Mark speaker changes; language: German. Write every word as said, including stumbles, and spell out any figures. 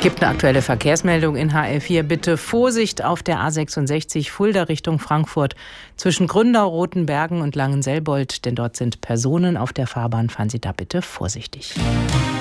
Speaker 1: Gibt eine aktuelle Verkehrsmeldung in H L vier. Bitte Vorsicht auf der A sechsundsechzig Fulda Richtung Frankfurt zwischen Gründau, Rotenbergen und Langenselbold, denn dort sind Personen auf der Fahrbahn. Fahren Sie da bitte vorsichtig.